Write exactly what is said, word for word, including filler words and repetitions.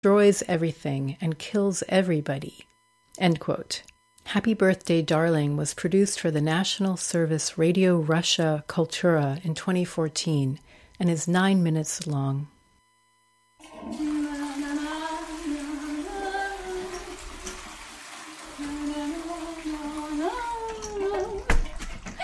destroys everything and kills everybody. End quote. Happy Birthday, Darling was produced for the national service Radio Russia Kultura in twenty fourteen and is nine minutes long.